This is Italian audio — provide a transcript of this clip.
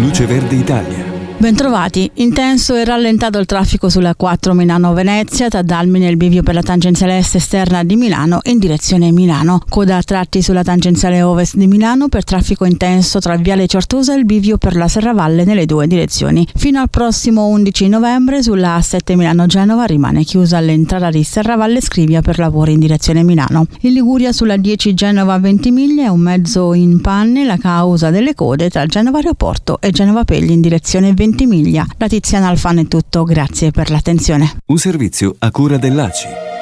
Luce Verde Italia. Bentrovati. Intenso e rallentato il traffico sulla 4 Milano-Venezia, tra Dalmine e il bivio per la tangenziale est esterna di Milano in direzione Milano. Coda a tratti sulla tangenziale ovest di Milano per traffico intenso tra Viale Certosa e il bivio per la Serravalle nelle due direzioni. Fino al prossimo 11 novembre sulla A7 Milano-Genova rimane chiusa l'entrata di Serravalle Scrivia per lavori in direzione Milano. In Liguria sulla 10 Genova-Ventimiglia è un mezzo in panne la causa delle code tra Genova Aeroporto e Genova Pegli in direzione Ventimiglia. Da Tiziana Alfano è tutto, grazie per l'attenzione. Un servizio a cura dell'ACI.